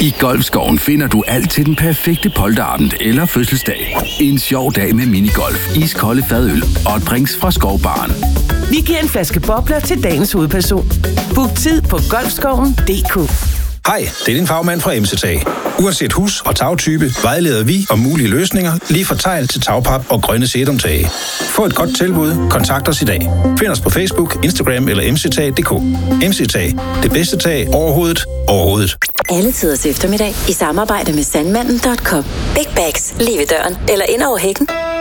I Golfskoven finder du alt til den perfekte polterabend eller fødselsdag. En sjov dag med minigolf, iskolde fadøl og drinks fra Skovbaren. Vi giver en flaske bobler til dagens hovedperson. Book tid på golfskoven.dk. Hej, det er din fagmand fra MCT. Uanset hus- og tagtype vejleder vi om mulige løsninger lige fra tegl til tagpap og grønne sedumtage. Få et godt tilbud, kontakt os i dag. Find os på Facebook, Instagram eller mctag.dk. MCT, det bedste tag overhovedet. Alle tiders eftermiddag i samarbejde med Sandmanden.com. Big bags lige ved døren eller ind over hækken.